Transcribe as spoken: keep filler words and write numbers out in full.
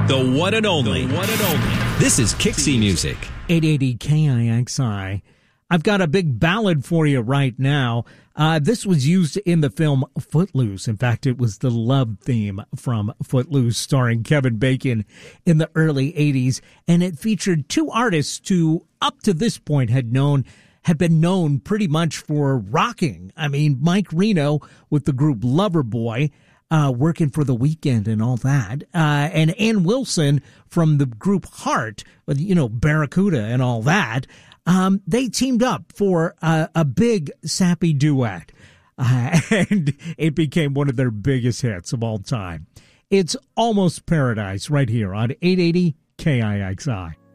The one and only. The one and only. This is Kixie Music. eight eighty K I X I. I've got a big ballad for you right now. Uh, this was used in the film Footloose. In fact, it was the love theme from Footloose, starring Kevin Bacon in the early eighties. And it featured two artists who, up to this point, had known had been known pretty much for rocking. I mean, Mike Reno with the group Loverboy, uh, working for The Weeknd and all that. Uh, and Ann Wilson from the group Heart, with, you know, Barracuda and all that. Um, they teamed up for a, a big sappy duet, uh, and it became one of their biggest hits of all time. It's Almost Paradise right here on eight eighty K I X I.